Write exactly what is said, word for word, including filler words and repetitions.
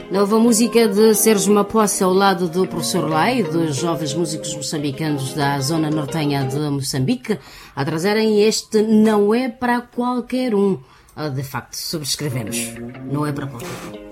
Nova música de Sérgio Mapossa ao lado do professor Lai, dos jovens músicos moçambicanos da zona nortenha de Moçambique, a trazerem este Não é para qualquer um. De facto, subscrevemos. Não é para qualquer um.